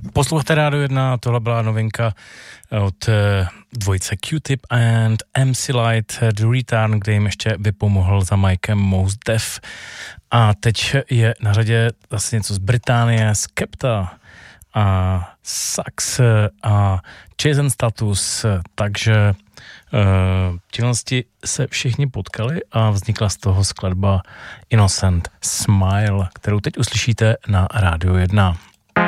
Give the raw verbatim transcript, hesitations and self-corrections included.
Posloucháte Rádio jedna, tohle byla novinka od dvojice Q-Tip and M C Light The Return, kde jim ještě vypomohl za Mikem Mos Def. A teď je na řadě zase něco z Británie, Skepta a Sax a Jason Status, takže Tihlnosti se všichni potkali a vznikla z toho skladba Innocent Smile, kterou teď uslyšíte na Rádiu jedna.